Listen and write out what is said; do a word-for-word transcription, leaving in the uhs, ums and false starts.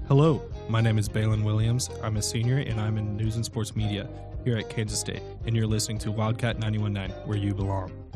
Hello, my name is Balin Williams. I'm a senior and I'm in news and sports media here at Kansas State, and you're listening to Wildcat ninety-one point nine, where you belong.